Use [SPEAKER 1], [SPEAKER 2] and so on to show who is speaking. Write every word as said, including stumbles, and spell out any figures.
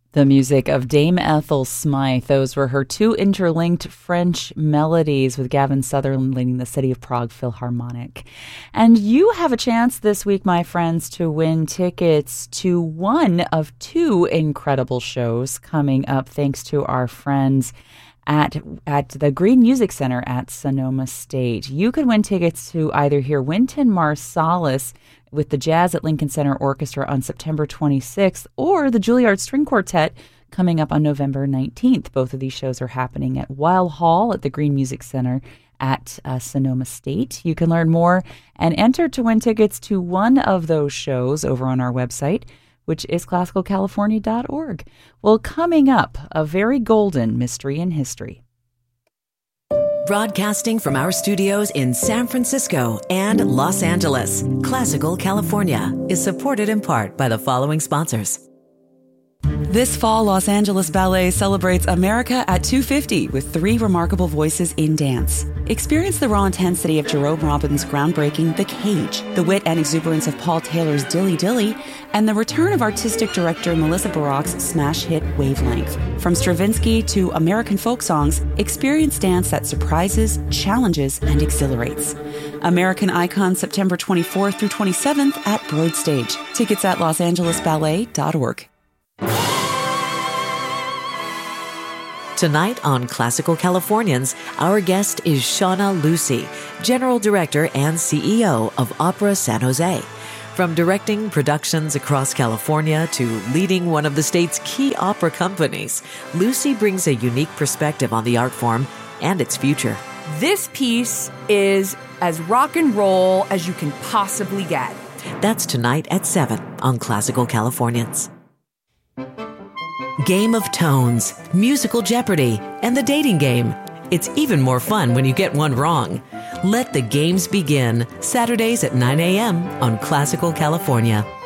[SPEAKER 1] The music of Dame Ethel Smythe. Those were her two interlinked French melodies with Gavin Sutherland leading the City of Prague Philharmonic. And you have a chance this week, my friends, to win tickets to one of two incredible shows coming up thanks to our friends at at the Green Music Center at Sonoma State. You could win tickets to either hear Wynton Marsalis with the Jazz at Lincoln Center Orchestra on September twenty-sixth, or the Juilliard String Quartet coming up on November nineteenth. Both of these shows are happening at Weil Hall at the Green Music Center at uh, Sonoma State. You can learn more and enter to win tickets to one of those shows over on our website, which is classical california dot org. Well, coming up, a very golden mystery in history.
[SPEAKER 2] Broadcasting from our studios in San Francisco and Los Angeles, Classical California is supported in part by the following sponsors. This fall, Los Angeles Ballet celebrates America at two fifty with three remarkable voices in dance. Experience the raw intensity of Jerome Robbins' groundbreaking The Cage, the wit and exuberance of Paul Taylor's Dilly Dilly, and the return of artistic director Melissa Barak's smash hit Wavelength. From Stravinsky to American folk songs, experience dance that surprises, challenges, and exhilarates. American Icon, September twenty-fourth through twenty-seventh at Broad Stage. Tickets at los angeles ballet dot org. Tonight on Classical Californians, our guest is Shauna Lucy, General Director and C E O of Opera San Jose. From directing productions across California to leading one of the state's key opera companies, Lucy brings a unique perspective on the art form and its future.
[SPEAKER 3] This piece is as rock and roll as you can possibly get.
[SPEAKER 2] That's tonight at seven on Classical Californians. Game of Tones, Musical Jeopardy, and the dating game. It's even more fun when you get one wrong. Let the games begin, Saturdays at nine a.m. on Classical California.